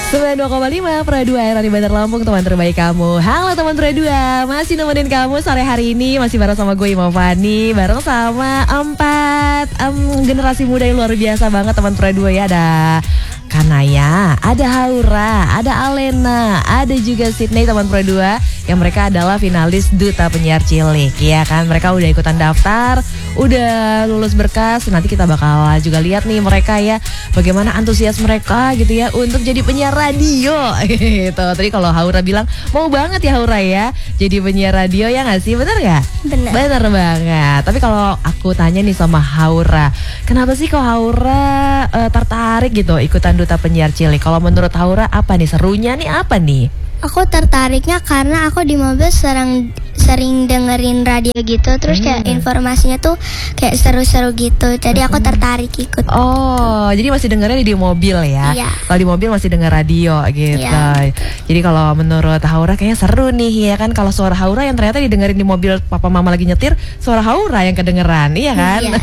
92,5 Pro 2 Radio Bandar Lampung, teman terbaik kamu. Halo teman Pro 2, masih nemenin kamu sore hari ini. Masih bareng sama gue Imam Fani, bareng sama empat generasi muda yang luar biasa banget teman Pro 2 ya. Ada Kanaya, ada Haura, ada Alena, ada juga Sydney teman Pro 2 yang mereka adalah finalis Duta Penyiar Cilik ya kan. Mereka udah ikutan daftar, udah lulus berkas. Nanti kita bakal juga lihat nih mereka ya, bagaimana antusias mereka gitu ya untuk jadi penyiar radio gitu. Tadi kalau Haura bilang mau banget ya Haura ya jadi penyiar radio, ya nggak sih? Bener nggak? Bener. Bener banget. Tapi kalau aku tanya nih sama Haura, kenapa sih kok Haura tertarik gitu ikutan Duta Penyiar Cilik? Kalau menurut Haura apa nih serunya nih, apa nih? Aku tertariknya karena aku di mobil sering dengerin radio gitu. Terus kayak informasinya tuh kayak seru-seru gitu. Jadi aku tertarik ikut. Oh, jadi masih dengernya di mobil ya? Iya. Kalau di mobil masih denger radio gitu. Iya. Jadi kalau menurut Haura kayaknya seru nih ya kan. Kalau suara Haura yang ternyata didengerin di mobil papa mama lagi nyetir, suara Haura yang kedengeran, iya kan? Iya.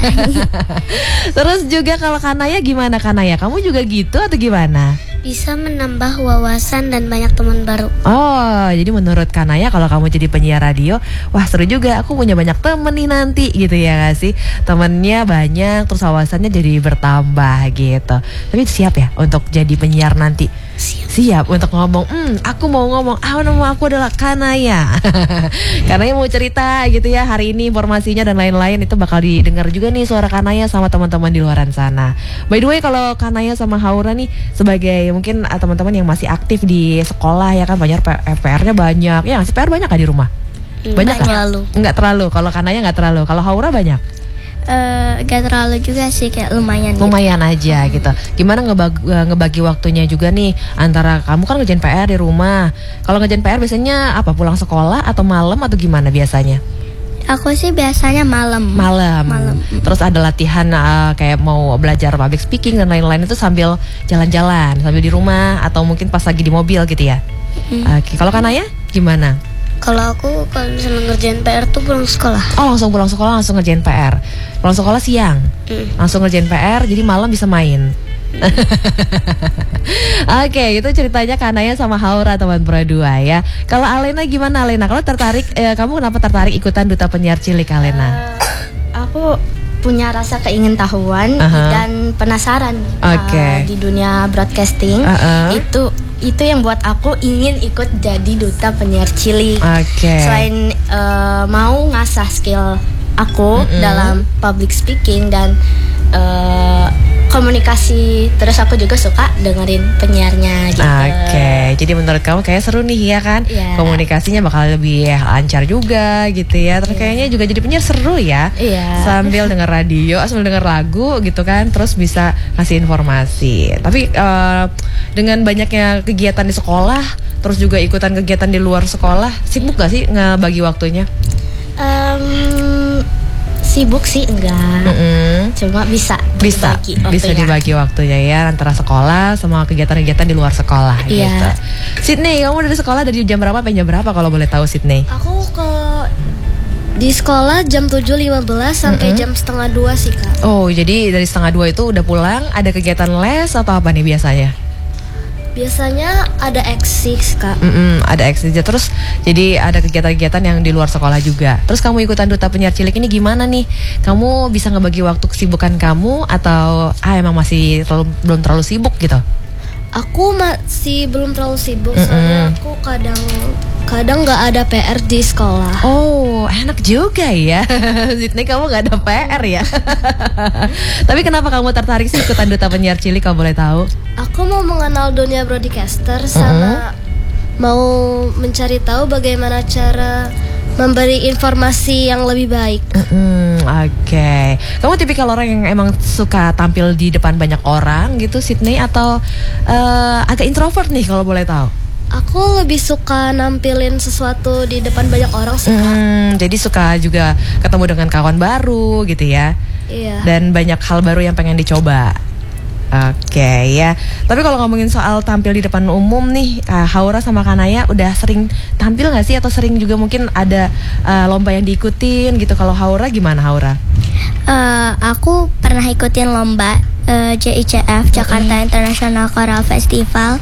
Terus juga kalau Kanaya gimana Kanaya? Kamu juga gitu atau gimana? Bisa menambah wawasan dan banyak teman baru. Oh, jadi menurut Kanaya kalau kamu jadi penyiar radio, wah seru juga, aku punya banyak temen nih nanti gitu ya gak sih? Temennya banyak, terus wawasannya jadi bertambah gitu. Tapi siap ya untuk jadi penyiar nanti? Siap untuk ngomong, aku mau ngomong, nama aku adalah Kanaya. Kanaya mau cerita gitu ya, hari ini informasinya dan lain-lain itu bakal didengar juga nih suara Kanaya sama teman-teman di luaran sana. By the way, kalau Kanaya sama Haura nih sebagai mungkin teman-teman yang masih aktif di sekolah ya kan, banyak PR-nya banyak. Ya nggak sih, PR banyak gak di rumah? Banyak Nggak terlalu. Nggak terlalu. Kalau Kanaya nggak terlalu. Kalau Haura banyak? Gak terlalu juga sih, kayak lumayan. Lumayan aja gitu. Gimana ngebagi waktunya juga nih antara kamu kan ngerjain PR di rumah. Kalau ngerjain PR biasanya apa? Pulang sekolah atau malam atau gimana biasanya? Aku sih biasanya malam. Terus ada latihan kayak mau belajar public speaking dan lain-lain itu sambil jalan-jalan, sambil di rumah atau mungkin pas lagi di mobil gitu ya. Oke. Kalau Kanaya gimana? Kalau aku kalau misalnya ngerjain PR tuh pulang sekolah. Oh, langsung pulang sekolah langsung ngerjain PR. Pulang sekolah siang. Langsung ngerjain PR jadi malam bisa main. Oke, itu ceritanya Kanaya sama Haura teman Pro 2 ya. Kalau Alena gimana Alena? Kalau tertarik kamu kenapa tertarik ikutan Duta Penyiar Cilik Alena? Aku punya rasa keingintahuan dan penasaran di dunia broadcasting. Itu yang buat aku ingin ikut jadi Duta Penyiar Cilik. Selain mau ngasah skill aku dalam public speaking dan komunikasi, terus aku juga suka dengerin penyiarnya gitu. Jadi menurut kamu kayak seru nih ya kan? Yeah. Komunikasinya bakal lebih lancar juga gitu ya. Terus kayaknya juga jadi penyiar seru ya. Sambil denger radio, sambil denger lagu gitu kan, terus bisa ngasih informasi. Tapi dengan banyaknya kegiatan di sekolah, terus juga ikutan kegiatan di luar sekolah, sibuk gak sih ngebagi waktunya? Sibuk sih enggak, cuma bisa dibagi waktunya ya antara sekolah sama kegiatan-kegiatan di luar sekolah gitu. Sydney, kamu dari sekolah dari jam berapa sampai jam berapa kalau boleh tahu Sydney? Aku di sekolah jam 7.15 sampai jam 1:30 sih Kak. Oh, jadi dari 1:30 itu udah pulang, ada kegiatan les atau apa nih biasanya? Biasanya ada eksis Kak. Ada eksis. Terus jadi ada kegiatan-kegiatan yang di luar sekolah juga. Terus kamu ikutan Duta Penyiar Cilik ini gimana nih? Kamu bisa ngebagi waktu kesibukan kamu atau emang masih belum terlalu sibuk gitu? Aku masih belum terlalu sibuk, soalnya aku kadang nggak ada PR di sekolah. Oh, enak juga ya. Sydney, kamu nggak ada PR ya. Tapi kenapa kamu tertarik sih ikutan Duta Penyiar Cilik kalau boleh tahu? Aku mau mengenal dunia broadcaster sama mau mencari tahu bagaimana cara memberi informasi yang lebih baik. Oke. Kamu tipikal orang yang emang suka tampil di depan banyak orang gitu, Sydney, atau agak introvert nih kalau boleh tahu? Aku lebih suka nampilin sesuatu di depan banyak orang sih. Jadi suka juga ketemu dengan kawan baru gitu ya. Iya. Dan banyak hal baru yang pengen dicoba. Oke ya. Tapi kalau ngomongin soal tampil di depan umum nih, Haura sama Kanaya udah sering tampil nggak sih, atau sering juga mungkin ada lomba yang diikutin gitu? Kalau Haura gimana Haura? Aku pernah ikutin lomba JICF, Jakarta International Choral Festival.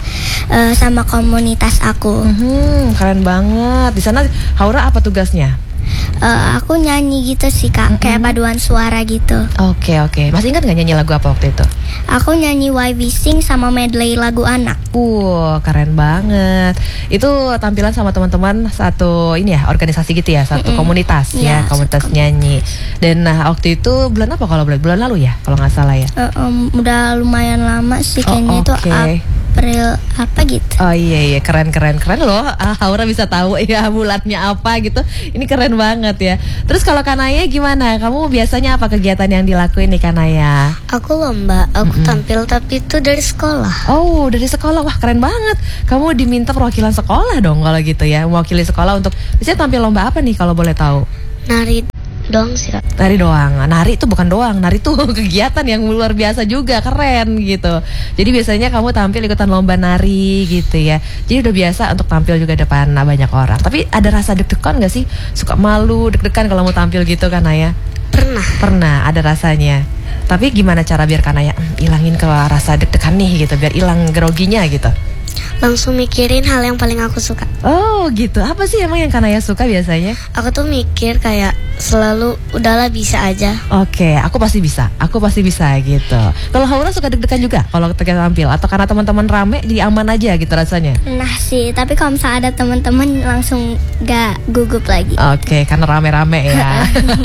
sama komunitas aku. Keren banget. Di sana Haura apa tugasnya? Aku nyanyi gitu sih Kak, kayak paduan suara gitu. Oke. Masih ingat gak nyanyi lagu apa waktu itu? Aku nyanyi Why We Sing sama medley lagu anak. Keren banget. Itu tampilan sama teman-teman satu ini ya, organisasi gitu ya, satu komunitas ya, komunitas nyanyi. Dan waktu itu bulan apa kalau bulan lalu ya, kalau nggak salah ya? Udah lumayan lama sih kayaknya itu April apa gitu. Oh iya, keren loh. Haura bisa tahu ya bulannya apa gitu. Ini keren banget ya. Terus kalau Kanaya gimana? Kamu biasanya apa kegiatan yang dilakuin nih Kanaya? Aku lomba, aku tampil tapi itu dari sekolah. Oh, dari sekolah. Wah, keren banget. Kamu diminta perwakilan sekolah dong kalau gitu ya. Mewakili sekolah untuk biasanya tampil lomba apa nih kalau boleh tahu? Nari doang sih Kak. Nari doang. Nari itu bukan doang. Nari itu kegiatan yang luar biasa juga, keren gitu. Jadi biasanya kamu tampil ikutan lomba nari gitu ya. Jadi udah biasa untuk tampil juga depan banyak orang. Tapi ada rasa deg-degan gak sih? Suka malu, deg-degan kalau mau tampil gitu kan Naya? Pernah, ada rasanya. Tapi gimana cara biar Kanaya ilangin ke rasa deg-degan nih gitu, biar hilang groginya gitu? Langsung mikirin hal yang paling aku suka. Oh gitu, apa sih emang yang Kanaya suka biasanya? Aku tuh mikir kayak selalu udahlah bisa aja. Oke, aku pasti bisa gitu. Kalau Haura suka deg-degan juga kalau ketika tampil, atau karena teman-teman rame jadi aman aja gitu rasanya? Nah sih, tapi kalau misalnya ada teman-teman langsung gak gugup lagi. Oke, karena rame-rame ya.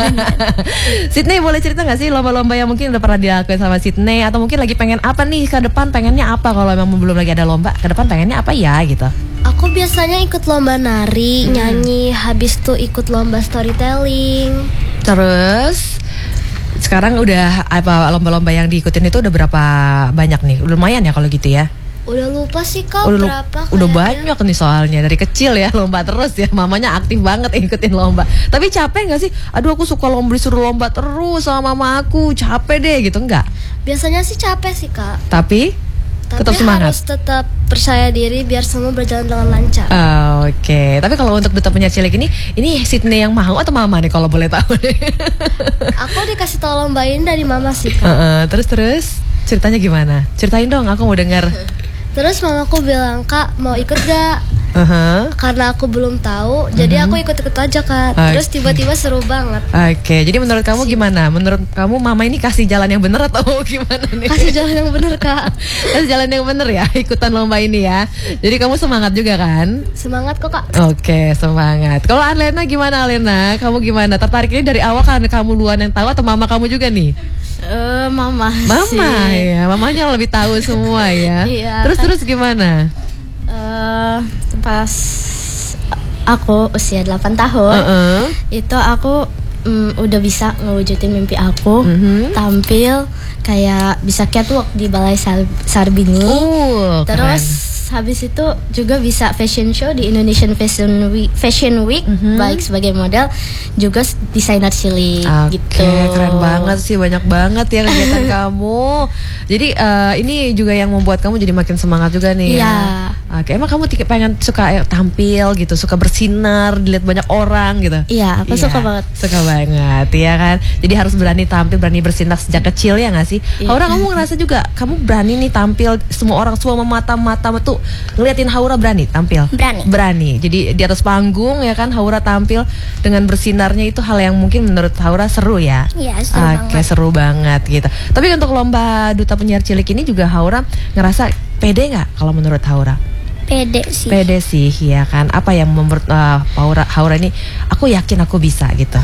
Sydney, boleh cerita gak sih lomba-lomba yang mungkin udah pernah dilakuin sama Sydney, atau mungkin lagi pengen apa nih ke depan, pengennya apa kalau memang belum lagi ada lomba, ke depan pengennya apa ya gitu? Aku biasanya ikut lomba nari, nyanyi, habis tuh ikut lomba storytelling. Terus sekarang udah apa lomba-lomba yang diikutin itu udah berapa banyak nih? Lumayan ya kalau gitu ya? Udah lupa sih Kak berapa. Udah banyak nih soalnya, dari kecil ya lomba terus ya. Mamanya aktif banget ikutin lomba. Tapi capek gak sih? Aduh aku suka disuruh lomba terus sama mama aku, capek deh gitu, enggak? Biasanya sih capek sih Kak. Tapi tetap semangat, harus tetap percaya diri biar semua berjalan dengan lancar. Oke. Tapi kalau untuk Duta Penyiar Cilik ini Sydney yang mau atau mama nih kalau boleh tahu nih? Aku dikasih tahu lombain dari mama sih Kak. Terus ceritanya gimana? Ceritain dong, aku mau dengar. Terus mamaku bilang, Kak mau ikut gak? Karena aku belum tahu, jadi aku ikut-ikut aja Kak. Terus tiba-tiba seru banget. Oke, jadi menurut kamu gimana? Menurut kamu mama ini kasih jalan yang benar atau gimana nih? Kasih jalan yang benar Kak. Kasih jalan yang benar ya, ikutan lomba ini ya. Jadi kamu semangat juga kan? Semangat kok Kak. Oke, semangat. Kalau Alena gimana Alena? Kamu gimana? Tertarik ini dari awal kan kamu duluan yang tahu atau mama kamu juga nih? Mama ya, mamanya lebih tahu semua ya. Iya, terus gimana? Pas aku usia 8 tahun, itu aku udah bisa ngewujudin mimpi aku, tampil kayak bisa catwalk di Balai Sarbini. Terus habis itu juga bisa fashion show di Indonesian Fashion Week, baik sebagai model juga desainer cilik gitu. Keren banget sih, banyak banget ya kegiatan kamu. Jadi ini juga yang membuat kamu jadi makin semangat juga nih. Iya. Oke, emang kamu pengen suka tampil gitu, suka bersinar, dilihat banyak orang gitu? Iya, aku suka banget. Suka banget, ya kan? Jadi harus berani tampil, berani bersinar sejak kecil ya nggak sih? Iya. Haura, kamu ngerasa juga, kamu berani nih tampil, semua orang semua mata-mata tuh ngeliatin Haura berani tampil? Berani. Jadi di atas panggung ya kan, Haura tampil dengan bersinarnya itu hal yang mungkin menurut Haura seru ya? Iya, seru banget. Seru banget gitu. Tapi untuk lomba Duta Penyiar Cilik ini juga Haura ngerasa pede nggak kalau menurut Haura? Pede sih ya kan. Apa yang membuat Haura ini aku yakin aku bisa gitu?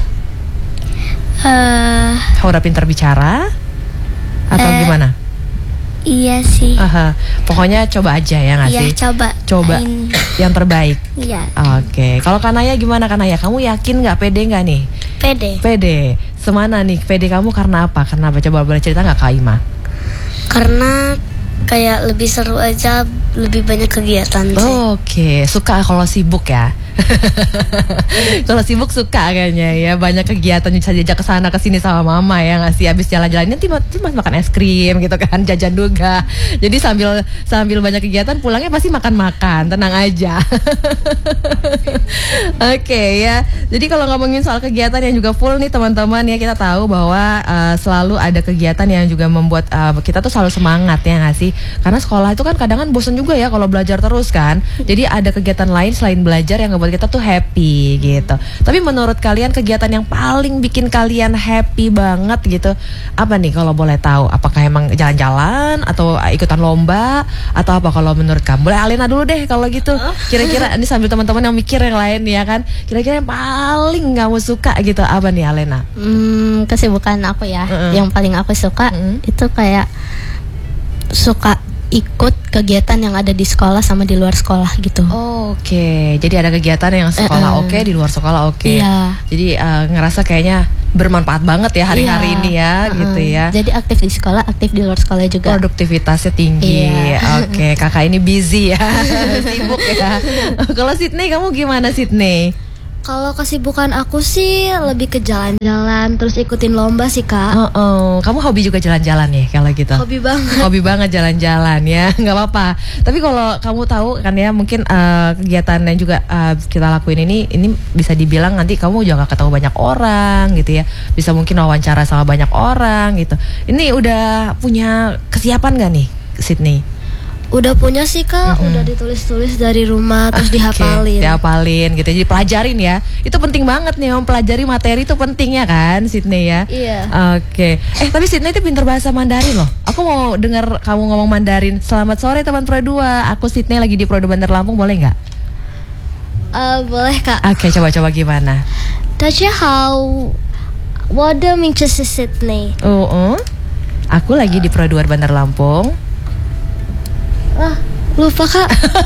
Haura pintar bicara atau gimana? Iya sih. Pokoknya coba aja ya nggak sih? Iya, coba yang terbaik. Iya. Oke. Kalau Kanaya gimana Kanaya? Kamu yakin nggak, pede nggak nih? Pede. Semana nih pede kamu karena apa? Kenapa? Coba boleh cerita nggak Kak Ima? Karena kayak lebih seru aja, lebih banyak kegiatan sih. Oke, suka kalau sibuk ya. Kalau sibuk suka kayaknya ya, banyak kegiatan bisa diajak ke sana ke sini sama mama ya nggak sih, habis jalan-jalan nanti makan es krim gitu kan, jajan juga. Jadi sambil banyak kegiatan pulangnya pasti makan-makan, tenang aja. Oke ya. Jadi kalau ngomongin soal kegiatan yang juga full nih teman-teman ya, kita tahu bahwa selalu ada kegiatan yang juga membuat kita tuh selalu semangat ya nggak sih. Karena sekolah itu kan kadang bosan juga ya kalau belajar terus kan. Jadi ada kegiatan lain selain belajar yang ngebuat kita tuh happy gitu. Tapi menurut kalian kegiatan yang paling bikin kalian happy banget gitu apa nih kalau boleh tahu? Apakah emang jalan-jalan atau ikutan lomba atau apa kalau menurut kamu? Boleh Alena dulu deh kalau gitu. Kira-kira ini sambil teman-teman yang mikir yang lain ya kan. Kira-kira yang paling kamu suka gitu apa nih Alena? Kesibukan aku ya. Yang paling aku suka itu kayak suka ikut kegiatan yang ada di sekolah sama di luar sekolah gitu. Oke, jadi ada kegiatan yang sekolah oke, di luar sekolah oke. Iya. Jadi ngerasa kayaknya bermanfaat banget ya hari-hari ini ya, gitu ya. Jadi aktif di sekolah, aktif di luar sekolah juga. Produktivitasnya tinggi. Oke, kakak ini busy ya, sibuk ya. Kalau Sydney, kamu gimana Sydney? Kalau kesibukan aku sih lebih ke jalan-jalan, terus ikutin lomba sih Kak. Kamu hobi juga jalan-jalan ya kalau gitu? Hobi banget. Hobi banget jalan-jalan ya, nggak apa-apa. Tapi kalau kamu tahu kan ya mungkin kegiatan yang juga kita lakuin ini bisa dibilang nanti kamu juga ketemu banyak orang gitu ya. Bisa mungkin wawancara sama banyak orang gitu. Ini udah punya kesiapan nggak nih Sydney? Udah punya sih Kak, udah ditulis-tulis dari rumah terus dihafalin. Dihafalin gitu, jadi pelajarin ya. Itu penting banget nih, mempelajari materi itu pentingnya kan Sydney ya. Iya. Oke. Tapi Sydney itu pinter bahasa Mandarin loh. Aku mau dengar kamu ngomong Mandarin. Selamat sore teman Pro 2. Aku Sydney lagi di Pro 2 Bandar Lampung, boleh nggak? Boleh Kak. Oke, coba-coba gimana? 大家好，我的名字是 Sydney。 Aku lagi di Pro 2 Bandar Lampung. Lupa Kak.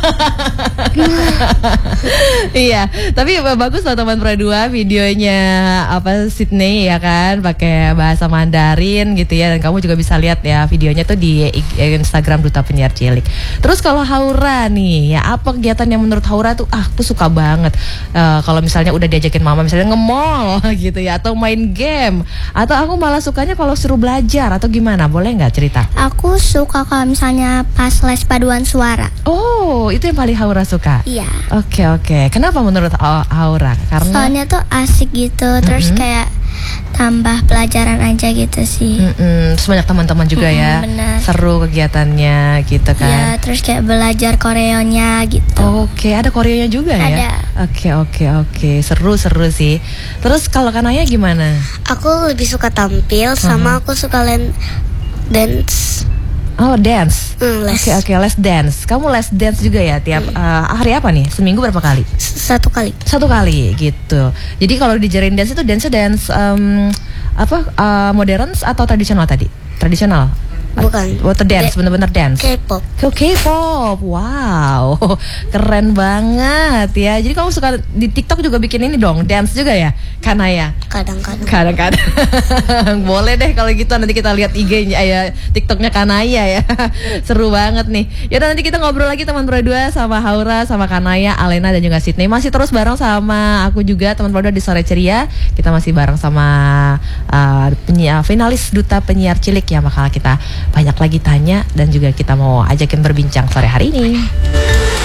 Iya, tapi bagus loh teman Pro 2 videonya Sydney ya kan pakai bahasa Mandarin gitu ya, dan kamu juga bisa lihat ya videonya tuh di Instagram Duta Penyiar Cilik. Terus kalau Haura nih, ya apa kegiatan yang menurut Haura tuh aku suka banget kalau misalnya udah diajakin mama misalnya nge-mall gitu ya, atau main game, atau aku malah sukanya kalau suruh belajar atau gimana, boleh nggak cerita? Aku suka kalau misalnya pas les paduan suara. Oh, itu yang paling Haura suka? Iya. Oke. Kenapa menurut Haura? Karena soalnya tuh asik gitu, terus kayak tambah pelajaran aja gitu sih. Terus banyak teman-teman juga ya. Benar. Seru kegiatannya gitu kan. Iya, terus kayak belajar koreonya gitu. Oke, ada koreonya juga ya? Ada. Oke. Seru sih. Terus kalau Kanaya gimana? Aku lebih suka tampil sama aku suka dance. Oh, dance. Les. Oke, les dance. Kamu les dance juga ya tiap hari apa nih? Seminggu berapa kali? Satu kali. Satu kali gitu. Jadi kalau dijarin dance itu dance modern atau tradisional tadi? Tradisional. Bukan. Water dance, bener-bener dance. K-pop. K-pop, wow, keren banget ya. Jadi kamu suka di TikTok juga bikin ini dong, dance juga ya, Kanaya? Kadang-kadang. Boleh deh kalau gitu, nanti kita lihat IG-nya ya, TikToknya Kanaya ya. Seru banget nih. Yaudah nanti kita ngobrol lagi teman Pro 2 sama Haura, sama Kanaya, Alena dan juga Sydney. Masih terus bareng sama aku juga teman Pro 2 di Sore Ceria. Kita masih bareng sama finalis Duta Penyiar Cilik ya, bakal kita banyak lagi tanya dan juga kita mau ajakin berbincang sore hari ini.